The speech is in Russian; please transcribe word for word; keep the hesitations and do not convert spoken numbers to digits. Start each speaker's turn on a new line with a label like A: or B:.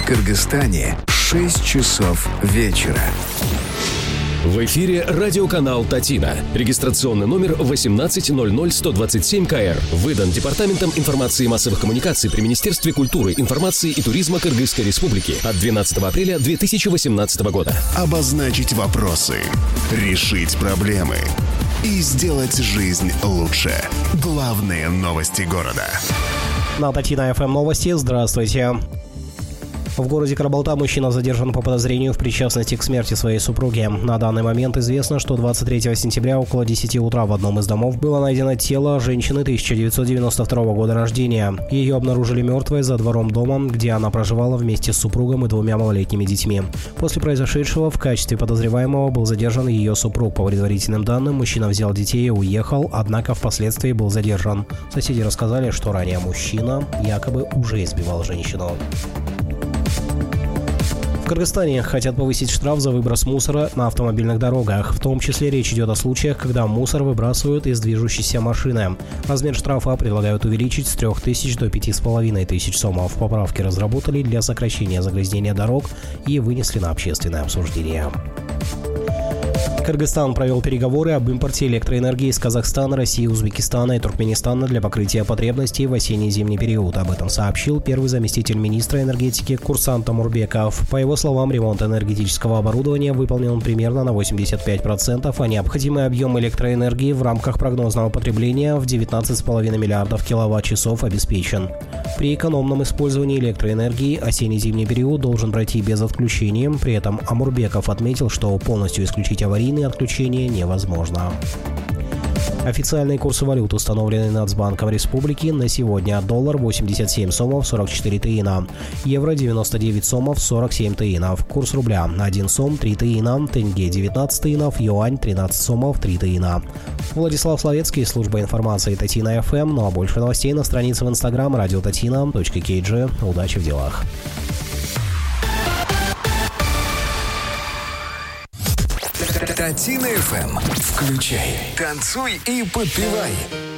A: Кыргызстане шесть часов вечера.
B: В эфире радиоканал «Татина». Регистрационный номер восемнадцать ноль ноль сто двадцать семь ка эр. Выдан Департаментом информации и массовых коммуникаций при Министерстве культуры, информации и туризма Кыргызской Республики от двенадцатого апреля две тысячи восемнадцатого года.
C: Обозначить вопросы, решить проблемы и сделать жизнь лучше. Главные новости города.
D: На Татина эф эм новости. Здравствуйте. В городе Карабалта мужчина задержан по подозрению в причастности к смерти своей супруги. На данный момент известно, что двадцать третьего сентября около десяти утра в одном из домов было найдено тело женщины тысяча девятьсот девяносто второго года рождения. Ее обнаружили мертвой за двором дома, где она проживала вместе с супругом и двумя малолетними детьми. После произошедшего в качестве подозреваемого был задержан ее супруг. По предварительным данным, мужчина взял детей и уехал, однако впоследствии был задержан. Соседи рассказали, что ранее мужчина якобы уже избивал женщину. В Кыргызстане хотят повысить штраф за выброс мусора на автомобильных дорогах. В том числе речь идет о случаях, когда мусор выбрасывают из движущейся машины. Размер штрафа предлагают увеличить с трёх тысяч до пяти с половиной тысяч сомов. Поправки разработали для сокращения загрязнения дорог и вынесли на общественное обсуждение. Кыргызстан провел переговоры об импорте электроэнергии из Казахстана, России, Узбекистана и Туркменистана для покрытия потребностей в осенне-зимний период. Об этом сообщил первый заместитель министра энергетики Курсан Тамурбеков. По его словам, ремонт энергетического оборудования выполнен примерно на восемьдесят пять процентов, а необходимый объем электроэнергии в рамках прогнозного потребления в девятнадцать с половиной миллиардов киловатт-часов обеспечен. При экономном использовании электроэнергии осенне-зимний период должен пройти без отключения. При этом Амурбеков отметил, что полностью исключить аварийные отключения невозможно. Официальные курсы валют установлены Нацбанком Республики на сегодня. Доллар восемьдесят семь сомов сорок четыре тыина, евро девяносто девять сомов сорок семь тыинов, курс рубля один сом три тыина, тенге девятнадцать тыинов, юань тринадцать сомов три тыина. Владислав Славецкий, служба информации Татина эф эм. Ну а больше новостей на странице в инстаграм радио татина точка кей джи. Удачи в делах.
A: Татина эф эм. Включай, танцуй и подпевай.